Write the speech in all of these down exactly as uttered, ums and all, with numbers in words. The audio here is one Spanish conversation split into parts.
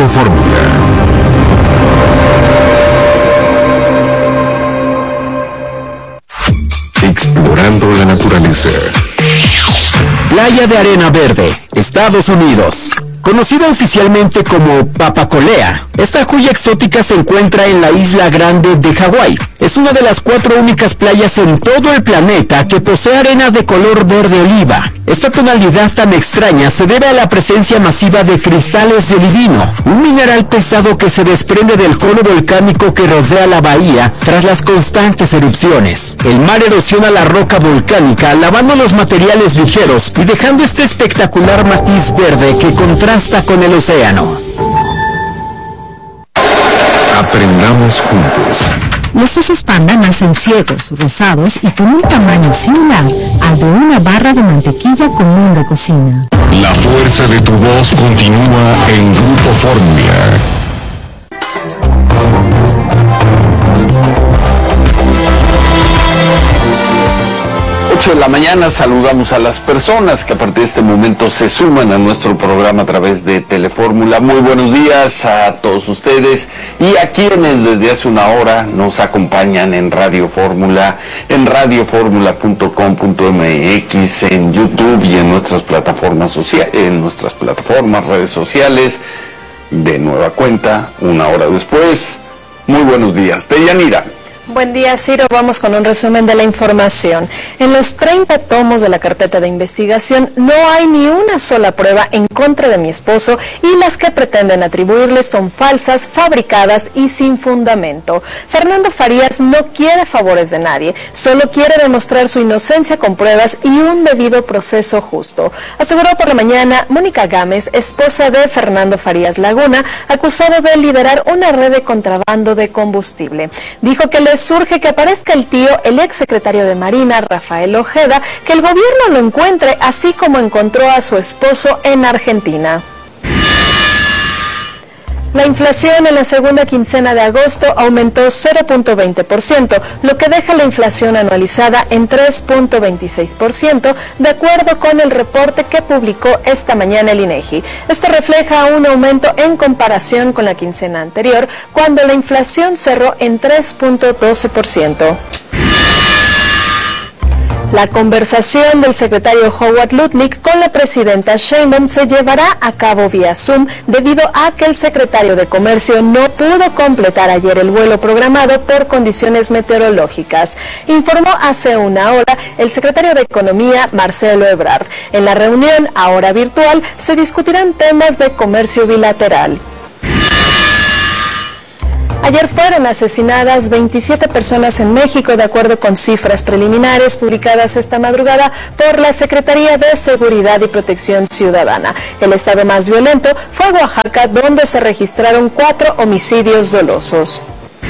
Fórmula. Explorando la naturaleza. Playa de Arena Verde, Estados Unidos. Conocida oficialmente como Papacolea, esta joya exótica se encuentra en la isla Grande de Hawái. Es una de las cuatro únicas playas en todo el planeta que posee arena de color verde oliva. Esta tonalidad tan extraña se debe a la presencia masiva de cristales de olivino, un mineral pesado que se desprende del cono volcánico que rodea la bahía tras las constantes erupciones. El mar erosiona la roca volcánica, lavando los materiales ligeros y dejando este espectacular matiz verde que contrasta con el océano. Aprendamos juntos. Los osos panda nacen ciegos, rosados y con un tamaño similar al de una barra de mantequilla común de cocina. La fuerza de tu voz continúa en Grupo Fórmula. ocho de la mañana saludamos a las personas que a partir de este momento se suman a nuestro programa a través de Telefórmula. Muy buenos días a todos ustedes y a quienes desde hace una hora nos acompañan en Radio Fórmula, en radio fórmula punto com punto m x, en YouTube y en nuestras plataformas sociales, en nuestras plataformas, redes sociales. De nueva cuenta, una hora después. Muy buenos días. Deyanira. Buen día, Ciro. Vamos con un resumen de la información. En los treinta tomos de la carpeta de investigación no hay ni una sola prueba en contra de mi esposo y las que pretenden atribuirle son falsas, fabricadas y sin fundamento. Fernando Farías no quiere favores de nadie, solo quiere demostrar su inocencia con pruebas y un debido proceso justo. Aseguró por la mañana Mónica Gámez, esposa de Fernando Farías Laguna, acusado de liderar una red de contrabando de combustible. Dijo que les surge que aparezca el tío, el exsecretario de Marina, Rafael Ojeda, que el gobierno lo encuentre, así como encontró a su esposo en Argentina. La inflación en la segunda quincena de agosto aumentó cero punto veinte por ciento, lo que deja la inflación anualizada en tres punto veintiséis por ciento, de acuerdo con el reporte que publicó esta mañana el INEGI. Esto refleja un aumento en comparación con la quincena anterior, cuando la inflación cerró en tres punto doce por ciento. La conversación del secretario Howard Lutnick con la presidenta Sheinbaum se llevará a cabo vía Zoom debido a que el secretario de Comercio no pudo completar ayer el vuelo programado por condiciones meteorológicas, informó hace una hora el secretario de Economía, Marcelo Ebrard. En la reunión, ahora virtual, se discutirán temas de comercio bilateral. Ayer fueron asesinadas veintisiete personas en México, de acuerdo con cifras preliminares publicadas esta madrugada por la Secretaría de Seguridad y Protección Ciudadana. El estado más violento fue Oaxaca, donde se registraron cuatro homicidios dolosos.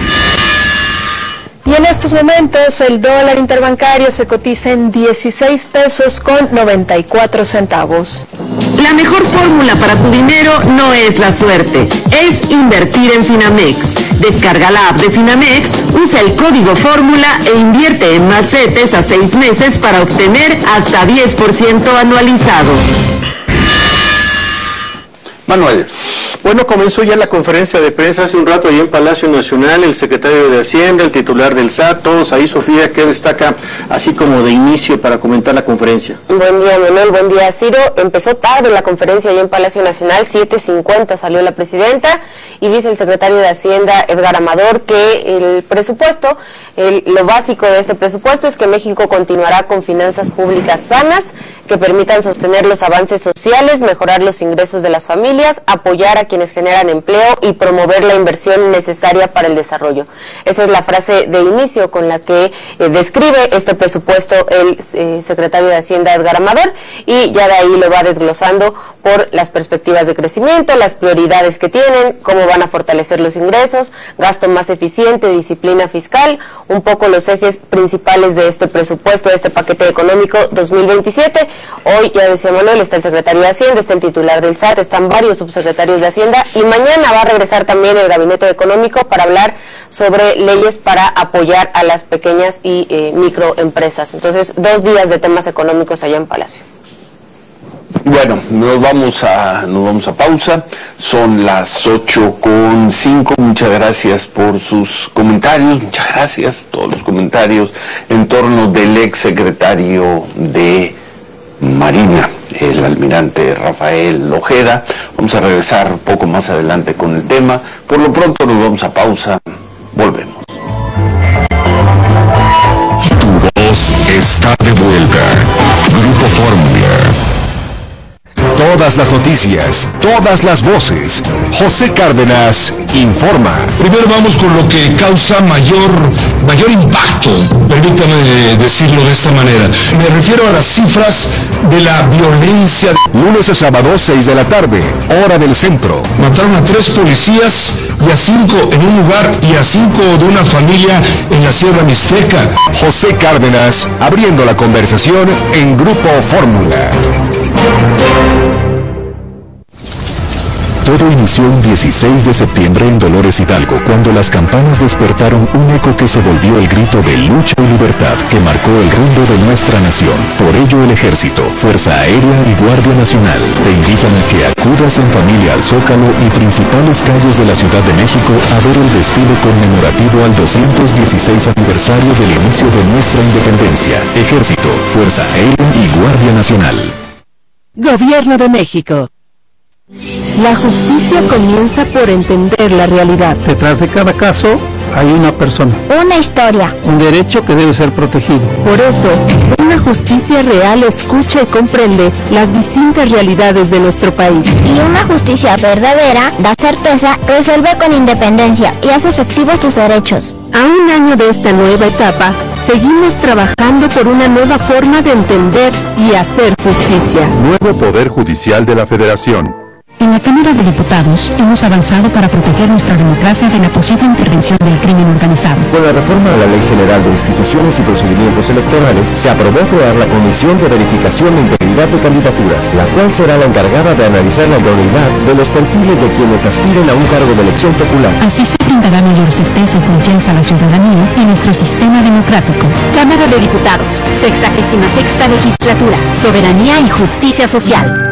Y en estos momentos el dólar interbancario se cotiza en dieciséis pesos con noventa y cuatro centavos. La mejor fórmula para tu dinero no es la suerte, es invertir en Finamex. Descarga la app de Finamex, usa el código fórmula e invierte en más CETES a seis meses para obtener hasta diez por ciento anualizado. Manuel. Bueno, comenzó ya la conferencia de prensa hace un rato ahí en Palacio Nacional, el secretario de Hacienda, el titular del S A T, todos ahí. Sofía, ¿qué destaca así como de inicio para comentar la conferencia? Buen día, Manuel, buen día, Ciro. Empezó tarde la conferencia ahí en Palacio Nacional, siete cincuenta salió la presidenta y dice el secretario de Hacienda, Edgar Amador, que el presupuesto, el, lo básico de este presupuesto es que México continuará con finanzas públicas sanas, que permitan sostener los avances sociales, mejorar los ingresos de las familias, apoyar a quienes generan empleo y promover la inversión necesaria para el desarrollo. Esa es la frase de inicio con la que eh, describe este presupuesto el eh, secretario de Hacienda, Edgar Amador, y ya de ahí lo va desglosando por las perspectivas de crecimiento, las prioridades que tienen, cómo van a fortalecer los ingresos, gasto más eficiente, disciplina fiscal, un poco los ejes principales de este presupuesto, de este paquete económico dos mil veintisiete. Hoy, ya decía Manuel, está el secretario de Hacienda, está el titular del S A T, están varios subsecretarios de Hacienda y mañana va a regresar también el Gabinete Económico para hablar sobre leyes para apoyar a las pequeñas y eh, microempresas. Entonces, dos días de temas económicos allá en Palacio. Bueno, nos vamos a nos vamos a pausa. Son las ocho con cinco. Muchas gracias por sus comentarios. Muchas gracias todos los comentarios en torno del ex secretario de Marina, el almirante Rafael Ojeda. Vamos a regresar un poco más adelante con el tema. Por lo pronto nos vamos a pausa. Volvemos. Tu voz está de vuelta. Grupo Fórmula. Todas las noticias, todas las voces. José Cárdenas informa. Primero vamos con lo que causa mayor, mayor impacto, permítame decirlo de esta manera. Me refiero a las cifras de la violencia. Lunes a sábado, seis de la tarde, hora del centro. Mataron a tres policías y a cinco en un lugar y a cinco de una familia en la Sierra Mixteca. José Cárdenas, abriendo la conversación en Grupo Fórmula. Todo inició un dieciséis de septiembre en Dolores Hidalgo, cuando las campanas despertaron un eco que se volvió el grito de lucha y libertad que marcó el rumbo de nuestra nación. Por ello, el Ejército, Fuerza Aérea y Guardia Nacional te invitan a que acudas en familia al Zócalo y principales calles de la Ciudad de México a ver el desfile conmemorativo al doscientos dieciséis aniversario del inicio de nuestra independencia. Ejército, Fuerza Aérea y Guardia Nacional. Gobierno de México. La justicia comienza por entender la realidad. Detrás de cada caso hay una persona. Una historia. Un derecho que debe ser protegido. Por eso, una justicia real escucha y comprende las distintas realidades de nuestro país. Y una justicia verdadera da certeza, resuelve con independencia y hace efectivos tus derechos. A un año de esta nueva etapa, seguimos trabajando por una nueva forma de entender y hacer justicia. Nuevo Poder Judicial de la Federación. En la Cámara de Diputados hemos avanzado para proteger nuestra democracia de la posible intervención del crimen organizado. Con la reforma a la Ley General de Instituciones y Procedimientos Electorales, se aprobó crear la Comisión de Verificación de Integridad de Candidaturas, la cual será la encargada de analizar la idoneidad de los perfiles de quienes aspiren a un cargo de elección popular. Así se brindará mayor certeza y confianza a la ciudadanía y nuestro sistema democrático. Cámara de Diputados, sexagésima sexta legislatura, soberanía y justicia social.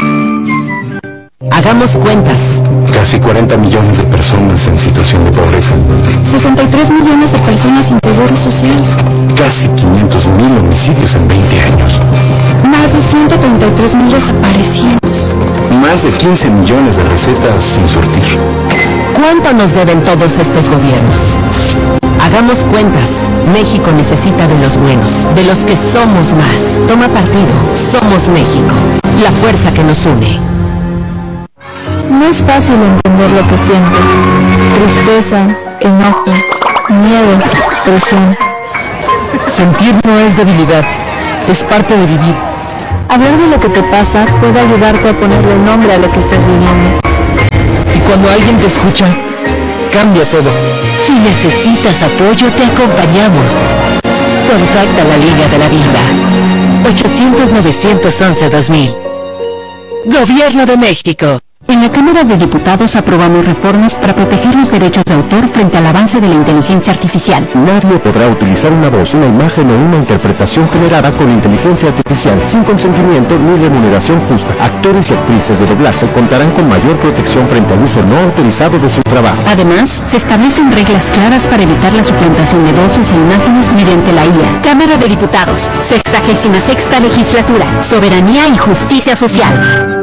Hagamos cuentas. Casi cuarenta millones de personas en situación de pobreza. sesenta y tres millones de personas sin seguro social. Casi quinientos mil homicidios en veinte años. Más de ciento treinta y tres mil desaparecidos. Más de quince millones de recetas sin surtir. ¿Cuánto nos deben todos estos gobiernos? Hagamos cuentas. México necesita de los buenos, de los que somos más. Toma partido. Somos México. La fuerza que nos une. No es fácil entender lo que sientes. Tristeza, enojo, miedo, presión. Sentir no es debilidad, es parte de vivir. Hablar de lo que te pasa puede ayudarte a ponerle nombre a lo que estás viviendo. Y cuando alguien te escucha, cambia todo. Si necesitas apoyo, te acompañamos. Contacta la línea de la vida. ochocientos, novecientos once, dos mil. Gobierno de México. En la Cámara de Diputados aprobamos reformas para proteger los derechos de autor frente al avance de la inteligencia artificial. Nadie podrá utilizar una voz, una imagen o una interpretación generada con inteligencia artificial sin consentimiento ni remuneración justa. Actores y actrices de doblaje contarán con mayor protección frente al uso no autorizado de su trabajo. Además, se establecen reglas claras para evitar la suplantación de voces e imágenes mediante la I A. Cámara de Diputados, sexagésima sexta legislatura, soberanía y justicia social.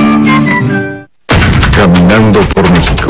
Caminando por México.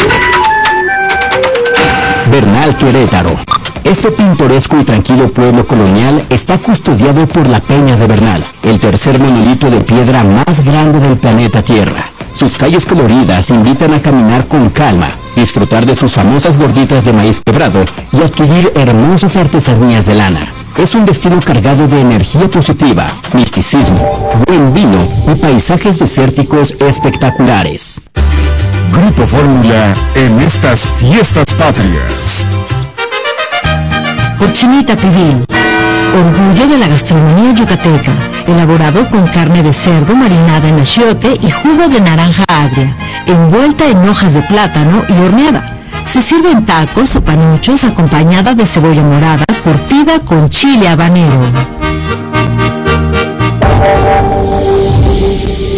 Bernal, Querétaro. Este pintoresco y tranquilo pueblo colonial está custodiado por la Peña de Bernal, el tercer monolito de piedra más grande del planeta Tierra. Sus calles coloridas invitan a caminar con calma, disfrutar de sus famosas gorditas de maíz quebrado y adquirir hermosas artesanías de lana. Es un destino cargado de energía positiva, misticismo, buen vino y paisajes desérticos espectaculares. Grupo Fórmula en estas fiestas patrias. Cochinita pibil, orgullo de la gastronomía yucateca, elaborado con carne de cerdo marinada en achiote y jugo de naranja agria, envuelta en hojas de plátano y horneada. Se sirve en tacos o panuchos acompañada de cebolla morada curtida con chile habanero.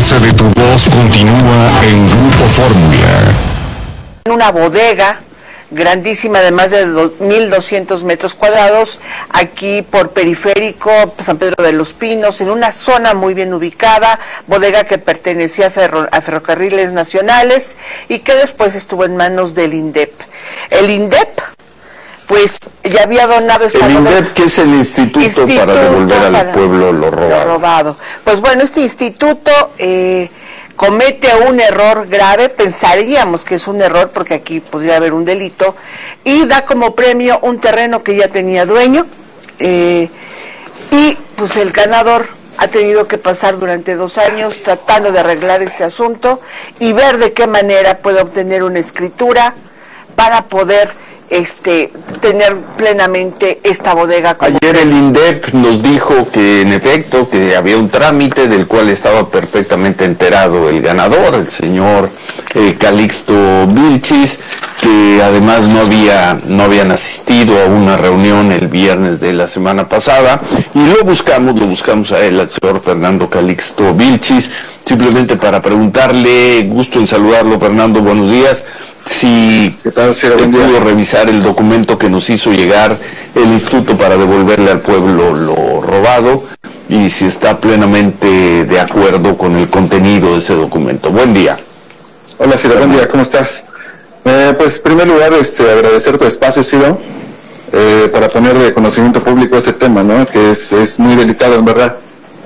alcance de tu voz continúa en Grupo Fórmula. En una bodega grandísima de más de mil doscientos metros cuadrados, aquí por Periférico, San Pedro de los Pinos, en una zona muy bien ubicada, bodega que pertenecía a, ferro, a Ferrocarriles Nacionales y que después estuvo en manos del INDEP. El INDEP, pues, ya había donado esta El bodega. INDEP, que es el instituto, instituto para devolver al para pueblo lo robado. lo robado. Pues bueno, este instituto eh, comete un error grave, pensaríamos que es un error porque aquí podría haber un delito, y da como premio un terreno que ya tenía dueño, eh, y pues el ganador ha tenido que pasar durante dos años tratando de arreglar este asunto y ver de qué manera puede obtener una escritura para poder este tener plenamente esta bodega. Como Ayer el INDEP nos dijo que en efecto que había un trámite del cual estaba perfectamente enterado el ganador, el señor eh, Calixto Vilchis, que además no había no habían asistido a una reunión el viernes de la semana pasada, y lo buscamos, lo buscamos a él, al señor Fernando Calixto Vilchis, simplemente para preguntarle, gusto en saludarlo, Fernando, buenos días. Si ¿Qué tal, si pudo revisar el documento que nos hizo llegar el instituto para devolverle al pueblo lo robado y si está plenamente de acuerdo con el contenido de ese documento. Buen día. Hola, Ciro, buen día, ¿cómo estás? Eh, pues en primer lugar, este, agradecer tu espacio, Ciro, eh, para poner de conocimiento público este tema, ¿no? Que es, es muy delicado, en verdad.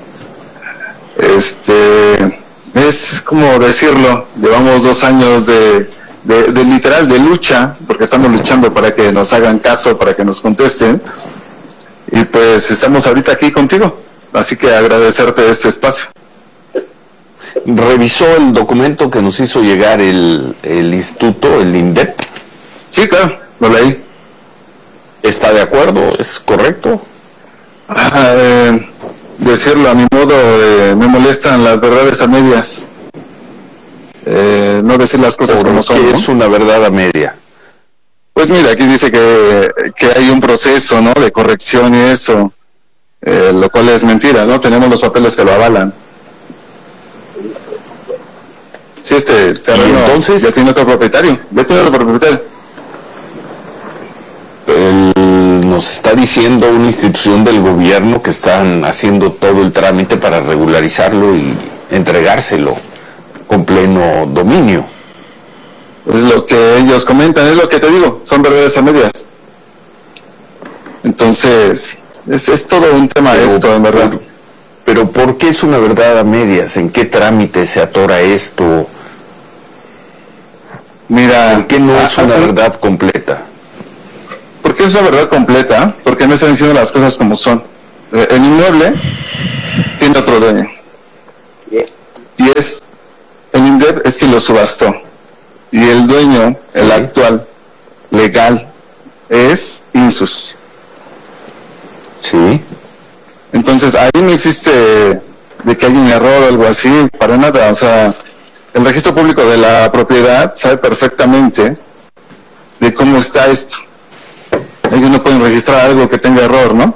Este, es como decirlo, llevamos dos años de De, de literal, de lucha, porque estamos luchando para que nos hagan caso, para que nos contesten, y pues estamos ahorita aquí contigo, así que agradecerte este espacio. ¿Revisó el documento que nos hizo llegar el, el instituto, el INDEP? Sí, claro, lo leí. ¿Está de acuerdo? ¿Es correcto? Ah, eh, decirlo a mi modo, eh, me molestan las verdades a medias. Eh, no decir las cosas como son, ¿Qué ¿no? es una verdad a media? Pues mira, aquí dice que, que hay un proceso, ¿no?, de corrección y eso, eh, lo cual es mentira, ¿no? Tenemos los papeles que lo avalan. Sí, este terreno entonces? ya tiene otro propietario, ya tiene otro propietario. El, nos está diciendo una institución del gobierno que están haciendo todo el trámite para regularizarlo y entregárselo con pleno dominio. Es lo que ellos comentan, es lo que te digo, son verdades a medias. Entonces, es, es todo un tema pero, esto, en verdad. Pero, pero ¿por qué es una verdad a medias? ¿En qué trámite se atora esto? Mira, ¿por qué no a, es una a, verdad completa? ¿Por qué es una verdad completa? Porque no están diciendo las cosas como son. El inmueble tiene otro dueño. Y es el INDEP es quien lo subastó, y el dueño, sí, el actual, legal, es INSUS. Sí. Entonces ahí no existe de que hay un error o algo así, para nada. O sea, el registro público de la propiedad sabe perfectamente de cómo está esto. Ellos no pueden registrar algo que tenga error, ¿no?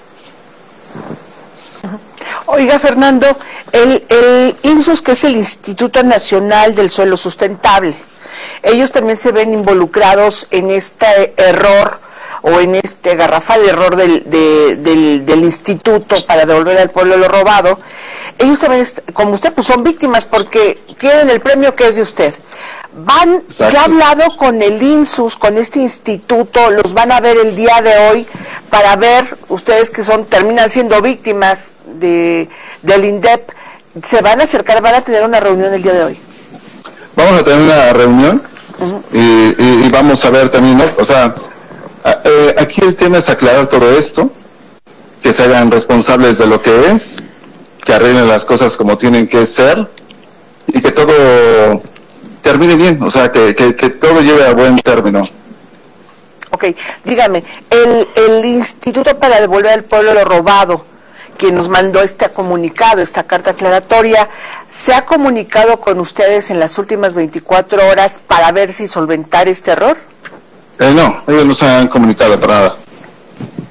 Oiga, Fernando, el, el INSUS, que es el Instituto Nacional del Suelo Sustentable, ellos también se ven involucrados en este error o en este garrafal error del, de, del, del instituto para devolver al pueblo lo robado. Ellos también, como usted, pues son víctimas porque quieren el premio que es de usted. Van, ¿qué ha hablado con el INSUS, con este instituto? Los van a ver el día de hoy para ver, ustedes que son terminan siendo víctimas de del INDEP, se van a acercar, van a tener una reunión el día de hoy. Vamos a tener una reunión, uh-huh. y, y, y vamos a ver también, ¿no? O sea, eh, aquí el tema es aclarar todo esto, que se hagan responsables de lo que es, que arreglen las cosas como tienen que ser, y que todo termine bien, o sea, que, que, que todo lleve a buen término. Ok, dígame, el, el Instituto para Devolver al Pueblo lo Robado, quien nos mandó este comunicado, esta carta aclaratoria, ¿se ha comunicado con ustedes en las últimas veinticuatro horas para ver si solventar este error? Eh, no, ellos no se han comunicado para nada.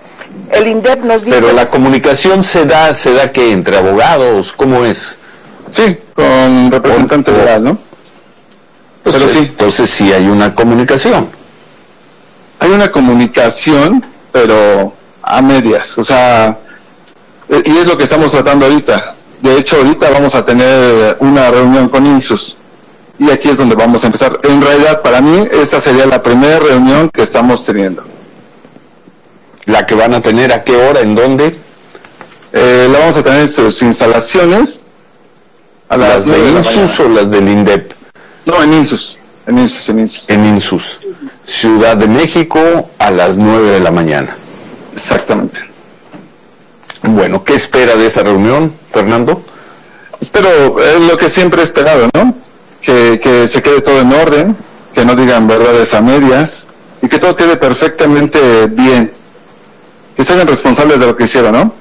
El INDEP nos dijo... Pero la comunicación se da, ¿se da qué? ¿Entre abogados? ¿Cómo es? Sí, con representante o, legal, ¿no? Pero sí. Entonces sí hay una comunicación. Hay una comunicación, pero a medias, o sea, y es lo que estamos tratando ahorita. De hecho, ahorita vamos a tener una reunión con INSUS, y aquí es donde vamos a empezar. En realidad, para mí, esta sería la primera reunión que estamos teniendo. ¿La que van a tener a qué hora, en dónde? Eh, la vamos a tener en sus instalaciones. A ¿Las, las de INSUS o las del INDEP? No, en INSUS, en INSUS, en INSUS. En INSUS. Ciudad de México a las nueve de la mañana. Exactamente. Bueno, ¿qué espera de esa reunión, Fernando? Espero eh, lo que siempre he esperado, ¿no? Que, que se quede todo en orden, que no digan verdades a medias y que todo quede perfectamente bien. Que se hagan responsables de lo que hicieron, ¿no?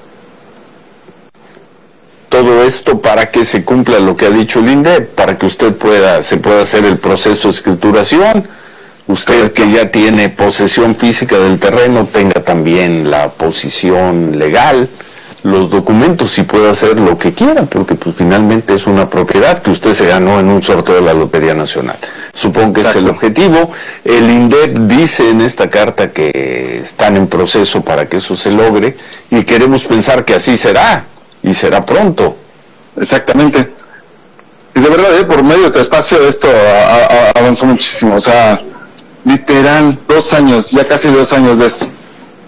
Todo esto para que se cumpla lo que ha dicho el INDEP, para que usted pueda, se pueda hacer el proceso de escrituración. Usted que ya tiene posesión física del terreno, tenga también la posición legal, los documentos y pueda hacer lo que quiera, porque pues finalmente es una propiedad que usted se ganó en un sorteo de la Lotería Nacional. Supongo que Exacto. es el objetivo. El INDEP dice en esta carta que están en proceso para que eso se logre y queremos pensar que así será y será pronto. Exactamente. Y de verdad, ¿eh? por medio de tu espacio esto a, a, avanzó muchísimo, o sea, literal, dos años, ya casi dos años de esto.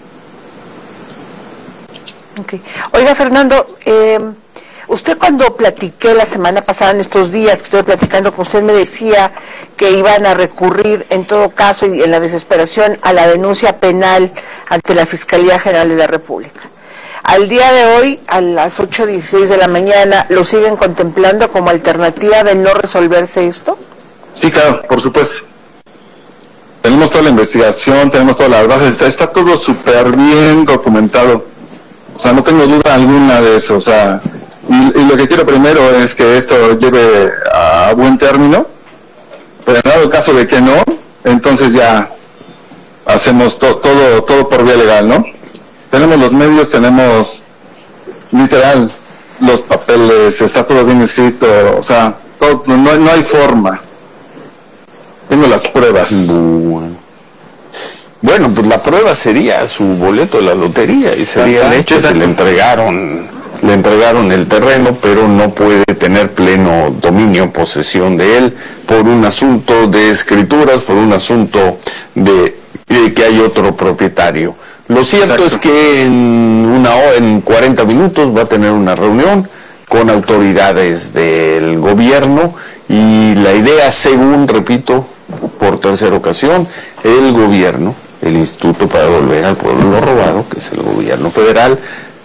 Okay. Oiga, Fernando, eh, usted cuando platiqué la semana pasada, en estos días que estuve platicando con usted, me decía que iban a recurrir en todo caso y en la desesperación a la denuncia penal ante la Fiscalía General de la República. Al día de hoy, a las ocho dieciséis de la mañana, ¿lo siguen contemplando como alternativa de no resolverse esto? Sí, claro, por supuesto. Tenemos toda la investigación, tenemos todas las bases, está, está todo súper bien documentado. O sea, no tengo duda alguna de eso. O sea, y, y lo que quiero primero es que esto lleve a buen término. Pero en dado caso de que no, entonces ya hacemos to, todo todo por vía legal, ¿no? Tenemos los medios, tenemos literal los papeles, está todo bien escrito. O sea, todo, no, no hay forma. Tengo las pruebas. Bueno. Bueno, pues la prueba sería su boleto de la lotería y sería el hecho de que le entregaron, le entregaron el terreno, pero no puede tener pleno dominio, posesión de él, por un asunto de escrituras, por un asunto de, de que hay otro propietario. Lo cierto Exacto. es que en una hora, en cuarenta minutos va a tener una reunión con autoridades del gobierno y la idea, según, repito, por tercera ocasión, el gobierno, el Instituto para Devolver al Pueblo lo Robado, que es el gobierno federal,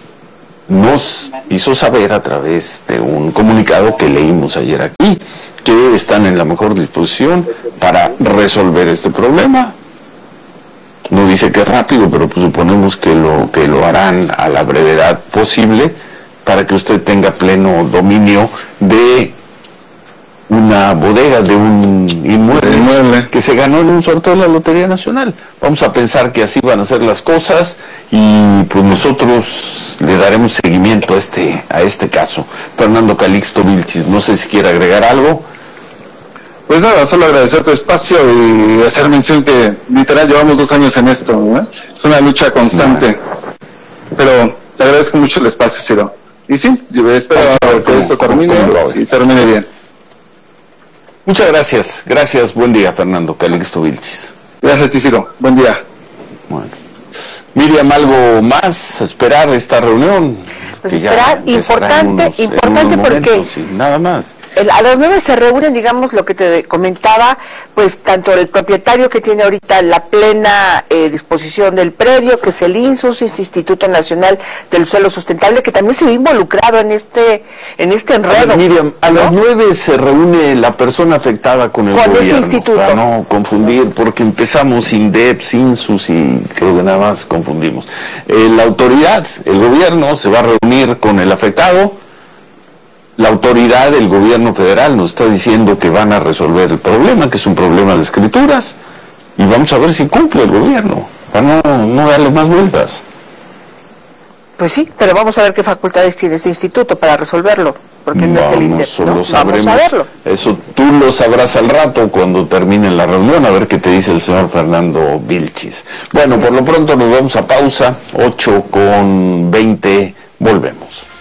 nos hizo saber a través de un comunicado que leímos ayer aquí, que están en la mejor disposición para resolver este problema. No dice que rápido, pero pues suponemos que lo, que lo harán a la brevedad posible para que usted tenga pleno dominio de una bodega, de un inmueble, inmueble que se ganó en un sorteo de la Lotería Nacional. Vamos a pensar que así van a ser las cosas y pues nosotros le daremos seguimiento a este a este caso. Fernando Calixto Vilchis, no sé si quiere agregar algo. Pues nada, solo agradecer tu espacio y hacer mención que literal llevamos dos años en esto, ¿no? Es una lucha constante. No. Pero te agradezco mucho el espacio, Ciro. Y sí, yo espero que como, esto termine y termine bien. Muchas gracias, gracias, buen día, Fernando Calixto Vilchis. Gracias a ti, Ciro, buen día. Bueno. Miriam, ¿algo más? ¿Esperar esta reunión? Pues esperar, importante, unos, importante porque momentos, sí, nada más. El, a las nueve se reúnen, digamos, lo que te comentaba, pues tanto el propietario que tiene ahorita la plena eh, disposición del predio, que es el INSUS, este Instituto Nacional del Suelo Sustentable, que también se ve involucrado en este en este enredo. A ver, Miriam, a ¿no? las nueve se reúne la persona afectada con el con gobierno. Este instituto. Para no confundir, porque empezamos INDEP, INSUS y creo que nada más confundimos. Eh, la autoridad, el gobierno, se va a reunir con el afectado. La autoridad del gobierno federal nos está diciendo que van a resolver el problema, que es un problema de escrituras, y vamos a ver si cumple el gobierno, para no, no darle más vueltas. Pues sí, pero vamos a ver qué facultades tiene este instituto para resolverlo, porque no es el INDEP, ¿no? Vamos a verlo. Eso tú lo sabrás al rato cuando termine la reunión, a ver qué te dice el señor Fernando Vilchis. Bueno, por lo pronto nos vamos a pausa, ocho con veinte, volvemos.